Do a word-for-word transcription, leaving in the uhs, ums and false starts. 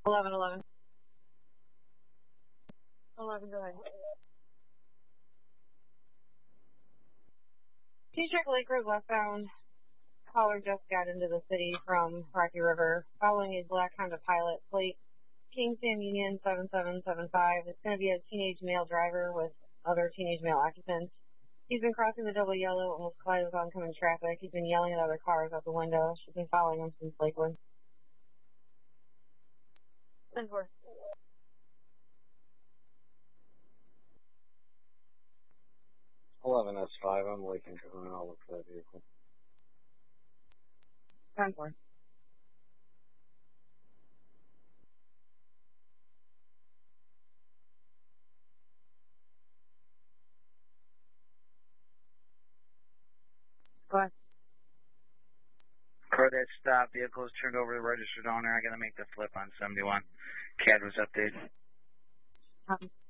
eleven eleven. eleven, go ahead. T-Trick Lake Road westbound. Caller just got into the city from Rocky River following a black Honda Pilot plate. Kingston Union seven seven seven five. It's going to be a teenage male driver with other teenage male occupants. He's been crossing the double yellow, almost collided with oncoming traffic. He's been yelling at other cars out the window. She's been following him since Lakewood. ten four. eleven S five, I'm Lake and Kahuna. I'll look for that vehicle. ten four. Go ahead. For that stop, vehicle is turned over to the registered owner. I got to make the flip on seventy-one. C A D was updated. Um,